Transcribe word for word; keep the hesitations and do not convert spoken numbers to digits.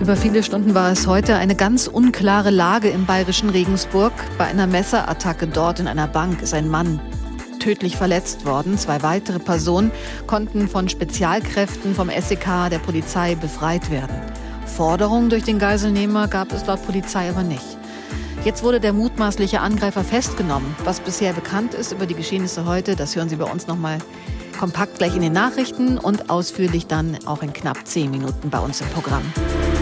Über viele Stunden war es heute eine ganz unklare Lage im bayerischen Regensburg. Bei einer Messerattacke dort in einer Bank ist ein Mann tödlich verletzt worden. Zwei weitere Personen konnten von Spezialkräften vom S E K der Polizei befreit werden. Forderungen durch den Geiselnehmer gab es laut Polizei aber nicht. Jetzt wurde der mutmaßliche Angreifer festgenommen. Was bisher bekannt ist über die Geschehnisse heute, das hören Sie bei uns nochmal kompakt gleich in den Nachrichten und ausführlich dann auch in knapp zehn Minuten bei uns im Programm.